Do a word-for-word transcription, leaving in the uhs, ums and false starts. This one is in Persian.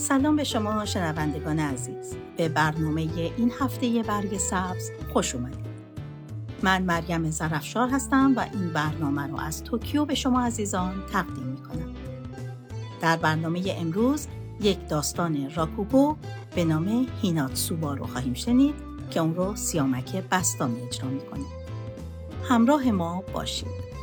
سلام به شما شنوندگان عزیز. به برنامه این هفته برگ سبز خوش اومدید. من مریم ظرفشار هستم و این برنامه رو از توکیو به شما عزیزان تقدیم میکنم. در برنامه امروز یک داستان راکوگو به نام هیناتسوبا رو خواهیم شنید که اون رو سیامک بستامی اجرا میکنه. همراه ما باشید.